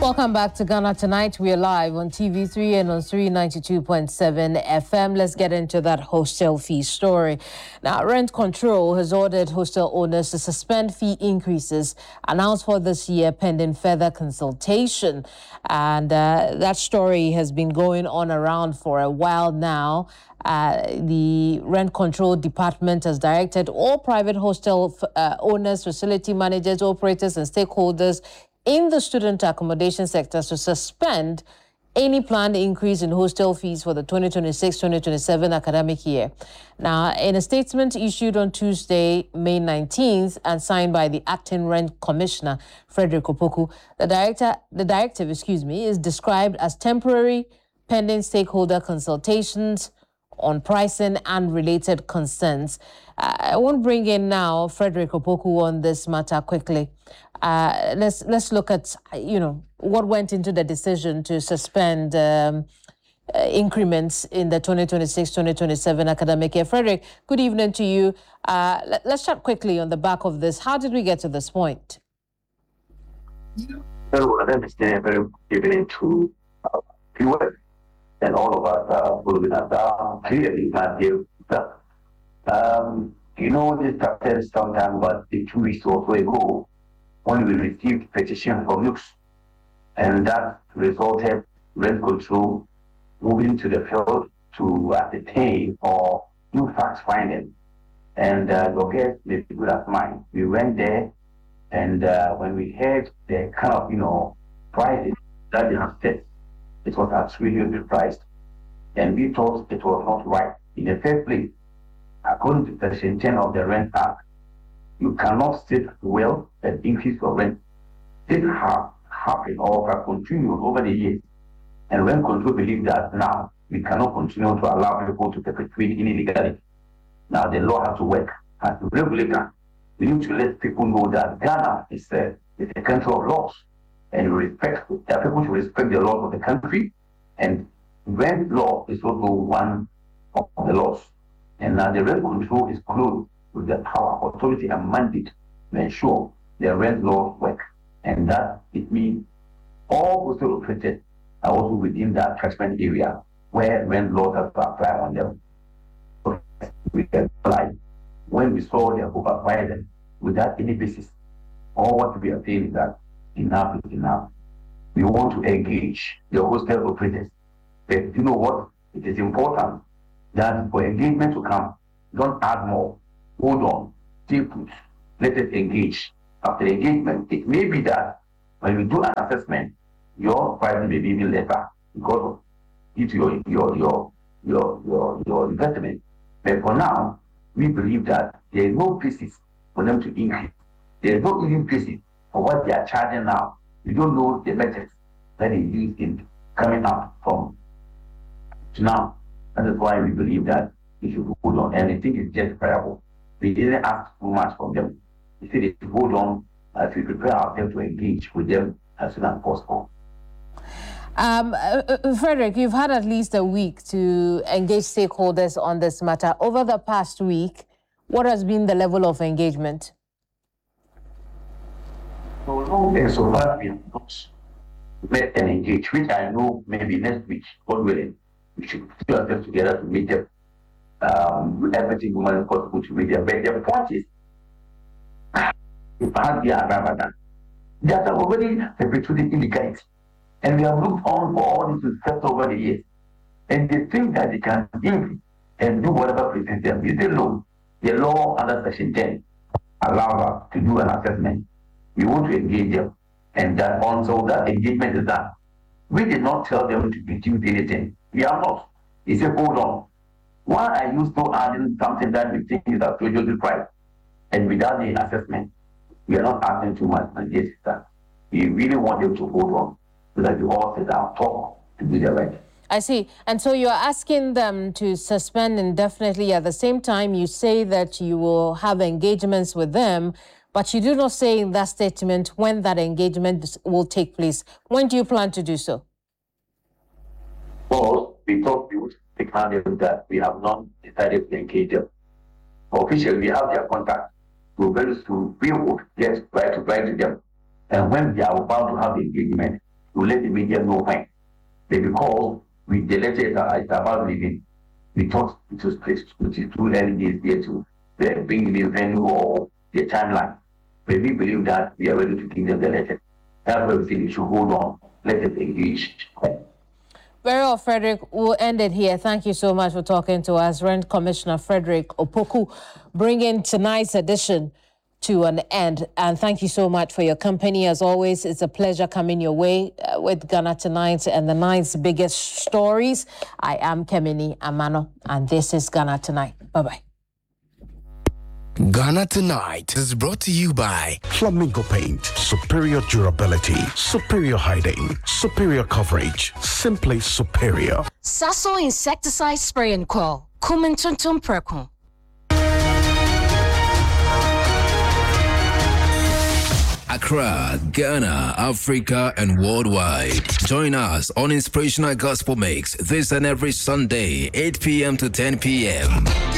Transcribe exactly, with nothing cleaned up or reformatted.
Welcome back to Ghana Tonight. We are live on T V three and on three ninety-two point seven F M. Let's get into that hostel fee story. Now, Rent Control has ordered hostel owners to suspend fee increases announced for this year pending further consultation. And uh, that story has been going on around for a while now. Uh, the Rent Control Department has directed all private hostel uh, owners, facility managers, operators, and stakeholders in the student accommodation sector to suspend any planned increase in hostel fees for the twenty twenty-six twenty twenty-seven academic year. Now, in a statement issued on Tuesday, May nineteenth, and signed by the Acting Rent Commissioner, Frederick Opoku, the director, the directive, excuse me, is described as temporary, pending stakeholder consultations on pricing and related concerns. Uh, I won't bring in now Frederick Opoku on this matter quickly. Uh, let's let's look at, you know, what went into the decision to suspend um, uh, increments in the twenty twenty-six twenty twenty-seven academic year. Frederick, good evening to you. Uh, let, let's chat quickly on the back of this. How did we get to this point? Well, I understand very good evening to uh, viewers and all of us uh, following us down. Clearly, not here. Um, you know, this started sometime about two weeks or so ago when we received petition from Lux, and that resulted Rent Control moving to the field to ascertain or do fact finding. And uh, your guest may be good as mine. We went there, and uh, when we heard the kind of, you know, prices that they have set, it was absolutely priced. And we thought it was not right. In the first place, according to Section ten of the Rent Act, you cannot sit well and increase your rent. This has happened or has continued over the years. And Rent Control believes that now we cannot continue to allow people to perpetuate illegality. Now the law has to work. As a regulator, we need to let people know that Ghana is a, is a country of laws. And we respect that people should respect the laws of the country. And rent law is also one of the laws. And now the Rent Control is closed with the power, authority, and mandate to ensure the rent laws work. And that it means all hostel operators are also within that catchment area where rent laws have to apply on them. So we can apply when we saw the overviolence without any basis. All what we are saying is that enough is enough. We want to engage the hostel operators. But you know what? It is important that for engagement to come, don't add more. Hold on, stay put, let us engage. After engagement, it may be that when we do an assessment, your price may be even lesser because of it's your your your your your your investment. But for now, we believe that there is no basis for them to increase. There is no even basis for what they are charging now. We don't know the methods that is used in coming up from to now. That is why we believe that we should hold on, and I think it's justifiable. We didn't ask too much from them. We said they should hold on as we prepare ourselves to engage with them as soon as possible. Um, uh, Frederick, you've had at least a week to engage stakeholders on this matter. Over the past week, what has been the level of engagement? So long so far we have not met and engaged, which I know maybe next week, God willing, we should put ourselves together to meet them. Um, everything humanly possible to meet them. But the point is, if I had the Ramadan, they are already perpetuating illegality. And we have looked on for all this success over the years. And they think that they can give and do whatever presents them. You say no. The law under Section ten allows us to do an assessment. We want to engage them. And that until that engagement is done, we did not tell them to reduce anything. We are not. He said, hold on. Why are you still adding something that we think is outrageously priced? And without the assessment, we are not asking too much on this. We really want them to hold on so that we all sit down, talk, to do the right. I see. And so you're asking them to suspend indefinitely. At the same time, you say that you will have engagements with them, but you do not say in that statement when that engagement will take place. When do you plan to do so? Well, we thought we would take hand that we have not decided to engage them. Officially, we have their contact. So very soon, we would get right to write to them. And when we are about to have the engagement, to let the media know when. They because we the letter is about living. We thought it was it is too early days there to uh, bring the venue or the timeline. But we believe that we are ready to give them the letter. That's why we think we should hold on. Let us engage. Very well, Frederick. We'll end it here. Thank you so much for talking to us. Rent Commissioner Frederick Opoku, bringing tonight's edition to an end. And thank you so much for your company. As always, it's a pleasure coming your way uh, with Ghana Tonight and the night's biggest stories. I am Kemini Amano, and this is Ghana Tonight. Bye-bye. Ghana Tonight is brought to you by Flamingo Paint. Superior durability, superior hiding, superior coverage, simply superior. Sasso Insecticide Spray and Call. Kumintuntum Perkun. Accra, Ghana, Africa, and worldwide. Join us on Inspirational Gospel Mix this and every Sunday, eight p.m. to ten p.m.